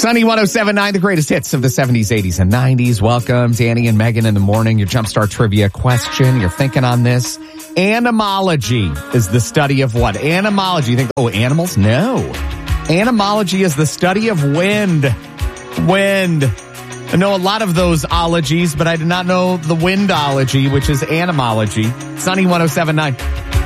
Sunny 107.9, the greatest hits of the 70s, 80s, and 90s. Welcome, Danny and Megan in the morning. Your Jumpstart trivia question. You're thinking on this. Animology is the study of what? Animology. You think, animals? No. Animology is the study of wind. Wind. I know a lot of those ologies, but I did not know the windology, which is animology. Sunny 107.9.